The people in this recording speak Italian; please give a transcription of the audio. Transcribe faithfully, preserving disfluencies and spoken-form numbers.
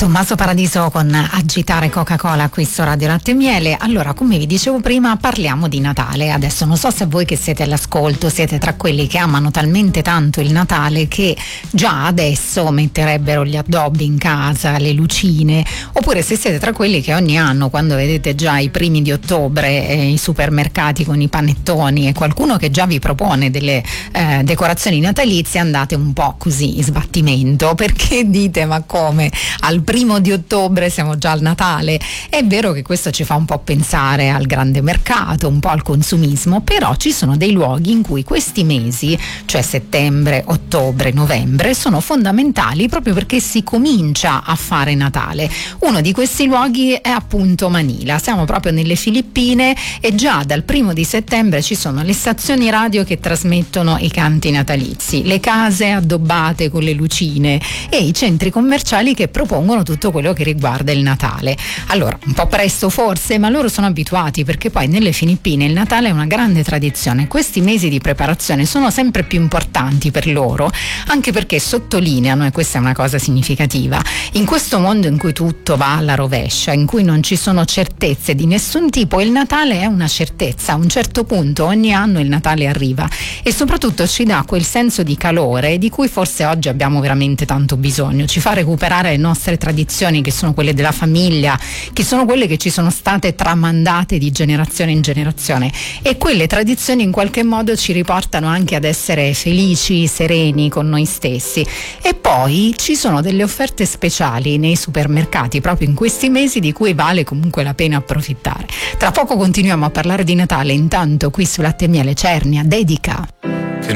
Tommaso Paradiso con Agitare Coca-Cola qui su Radio Latte e Miele. Allora, come vi dicevo prima, parliamo di Natale. Adesso non so se voi che siete all'ascolto siete tra quelli che amano talmente tanto il Natale che già adesso metterebbero gli addobbi in casa, le lucine, oppure se siete tra quelli che ogni anno, quando vedete già i primi di ottobre eh, i supermercati con i panettoni e qualcuno che già vi propone delle eh, decorazioni natalizie, andate un po' così in sbattimento, perché dite: ma come al primo di ottobre siamo già al Natale? È vero che questo ci fa un po' pensare al grande mercato, un po' al consumismo, però ci sono dei luoghi in cui questi mesi, cioè settembre, ottobre, novembre, sono fondamentali proprio perché si comincia a fare Natale. Uno di questi luoghi è appunto Manila. Siamo proprio nelle Filippine e già dal primo di settembre ci sono le stazioni radio che trasmettono i canti natalizi, le case addobbate con le lucine e i centri commerciali che propongono tutto quello che riguarda il Natale. Allora, un po' presto forse, ma loro sono abituati, perché poi nelle Filippine il Natale è una grande tradizione. Questi mesi di preparazione sono sempre più importanti per loro, anche perché sottolineano, e questa è una cosa significativa, in questo mondo in cui tutto va alla rovescia, in cui non ci sono certezze di nessun tipo, il Natale è una certezza. A un certo punto ogni anno il Natale arriva e soprattutto ci dà quel senso di calore di cui forse oggi abbiamo veramente tanto bisogno. Ci fa recuperare le nostre tradizioni, che sono quelle della famiglia, che sono quelle che ci sono state tramandate di generazione in generazione, e quelle tradizioni in qualche modo ci riportano anche ad essere felici, sereni con noi stessi. E poi ci sono delle offerte speciali nei supermercati proprio in questi mesi di cui vale comunque la pena approfittare. Tra poco continuiamo a parlare di Natale, intanto qui su Latte e Miele Cernia dedica.